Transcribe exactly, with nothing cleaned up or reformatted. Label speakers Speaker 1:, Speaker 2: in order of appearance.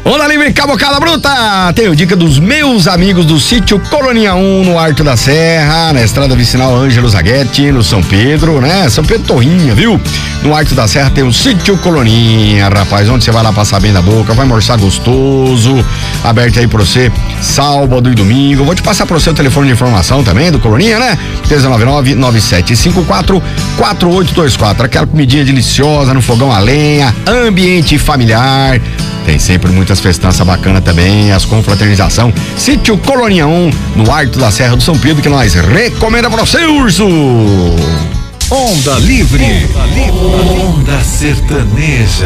Speaker 1: Onda Livre Cabocada Bruta, tenho dica dos meus amigos do sítio Colonia um, no Alto da Serra, na estrada vicinal Ângelo Zaguete, no São Pedro, né? São Pedro Torrinha, viu? No Alto da Serra tem o sítio Coloninha, rapaz, onde você vai lá passar bem da boca, vai almoçar gostoso, aberto aí pra você, sábado e domingo. Vou te passar pra você o telefone de informação também do Coloninha, né? três nove nove, nove sete cinco quatro, quatro oito dois quatro, aquela comidinha deliciosa no fogão a lenha, ambiente familiar. Tem sempre muitas festanças bacanas também, as confraternização. Sítio Colonia um, no Alto da Serra do São Pedro, que nós recomenda pra você, urso.
Speaker 2: Onda Livre. Onda Livre. Onda Sertaneja.